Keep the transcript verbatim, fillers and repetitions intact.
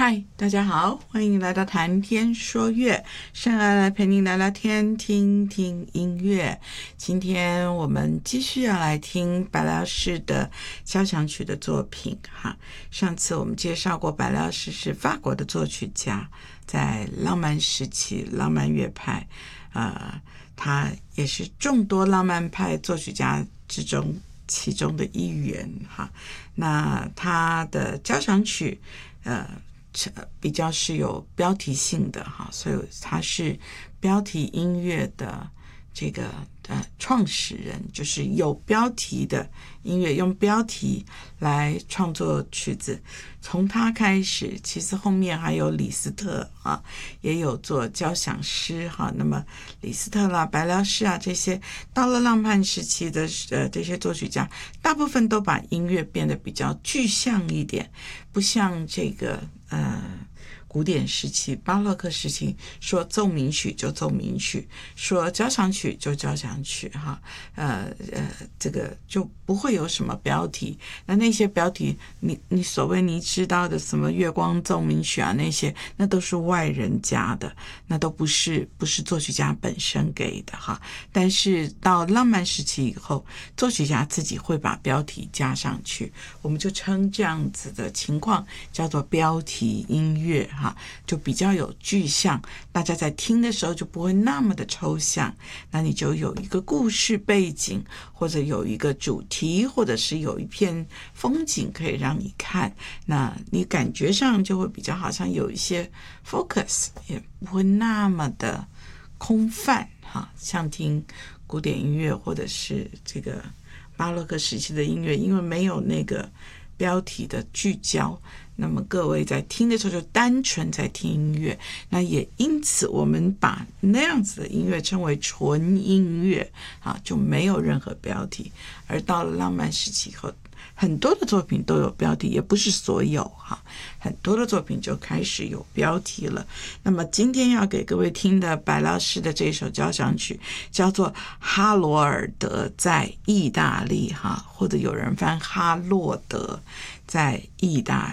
嗨，大家好，欢迎来到谈天说乐，圣爱来陪您聊聊天，听听音乐。今天我们继续要来听白辽士的交响曲的作品哈。上次我们介绍过，白辽士是法国的作曲家，在浪漫时期浪漫乐派，呃，他也是众多浪漫派作曲家之中其中的一员哈。那他的交响曲呃比较是有标题性的哈，所以他是标题音乐的这个呃创始人，就是有标题的音乐，用标题来创作曲子。从他开始，其实后面还有李斯特啊，也有做交响诗哈。那么李斯特啦、白辽士啊这些，到了浪漫时期的呃这些作曲家，大部分都把音乐变得比较具象一点，不像这个呃。古典时期巴洛克时期说奏鸣曲就奏鸣曲，说交响曲就交响曲哈，呃呃这个就不会有什么标题。那那些标题你你所谓你知道的什么月光奏鸣曲啊，那些那都是外人加的，那都不是不是作曲家本身给的哈。但是到浪漫时期以后，作曲家自己会把标题加上去，我们就称这样子的情况叫做标题音乐哈。就比较有具象，大家在听的时候就不会那么的抽象，那你就有一个故事背景，或者有一个主题，或者是有一片风景可以让你看，那你感觉上就会比较好像有一些 focus， 也不会那么的空泛哈，像听古典音乐或者是这个巴洛克时期的音乐，因为没有那个标题的聚焦，那么各位在听的时候就单纯在听音乐，那也因此我们把那样子的音乐称为纯音乐啊，就没有任何标题。而到了浪漫时期以后，很多的作品都有标题，也不是所有哈，很多的作品就开始有标题了。那么今天要给各位听的白辽士的这首交响曲叫做《哈罗尔德在意大利》哈，或者有人翻哈洛德在意大利。